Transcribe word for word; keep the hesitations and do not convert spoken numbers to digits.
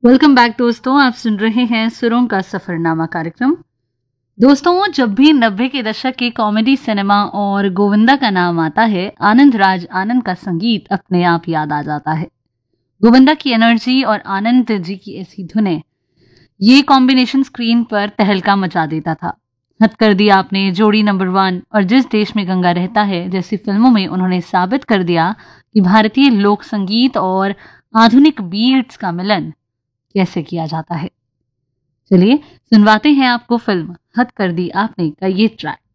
Welcome back दोस्तों, आप सुन रहे हैं सुरों का सफरनामा कार्यक्रम। दोस्तों, जब भी नब्बे के दशक की कॉमेडी सिनेमा और गोविंदा का नाम आता है, आनंद राज आनंद का संगीत अपने आप याद आ जाता है। गोविंदा की एनर्जी और आनंद जी की ऐसी धुनें, ये कॉम्बिनेशन स्क्रीन पर तहलका मचा देता था। हद कर दिया आपने, जोड़ी नंबर वन और जिस देश में गंगा रहता है जैसी फिल्मों में उन्होंने साबित कर दिया कि भारतीय लोक संगीत और आधुनिक बीट्स का मिलन कैसे किया जाता है। चलिए सुनवाते हैं आपको फिल्म हद कर दी आपने का ये ट्रैक।